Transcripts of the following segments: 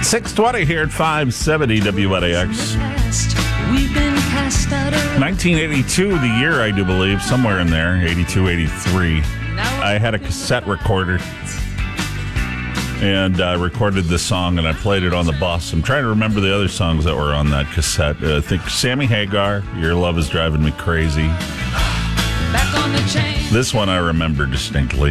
6:20 here at 570 WNAX. 1982, the year, I do believe, somewhere in there, 82, 83. I had a cassette recorder, and I recorded this song, and I played it on the bus. I'm trying to remember the other songs that were on that cassette. I think Sammy Hagar, Your Love Is Driving Me Crazy. This one I remember distinctly.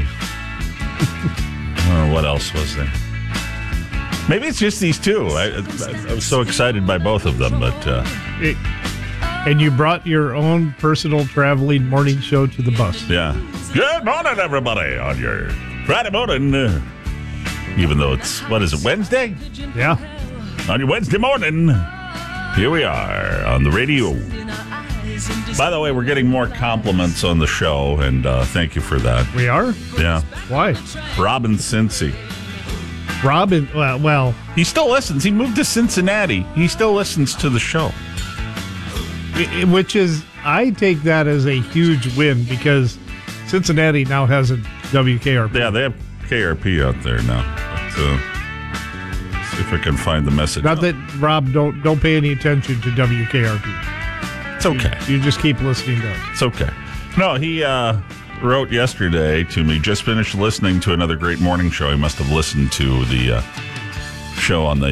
What else was there? Maybe it's just these two. I was so excited by both of them, but... And you brought your own personal traveling morning show to the bus. Yeah. Good morning, everybody, on your Friday morning. Even though it's, what is it, Wednesday? Yeah. On your Wednesday morning, here we are on the radio. By the way, we're getting more compliments on the show, and thank you for that. We are? Yeah. Why? Robin Cincy. Robin, well... He still listens. He moved to Cincinnati. He still listens to the show. Which is, I take that as a huge win because Cincinnati now has a WKRP. Yeah, they have KRP out there now. Let's see if I can find the message. Not that, Rob, don't pay any attention to WKRP. It's okay. You just keep listening to it. It's okay. No, he wrote yesterday to me, just finished listening to another great morning show. He must have listened to the show on the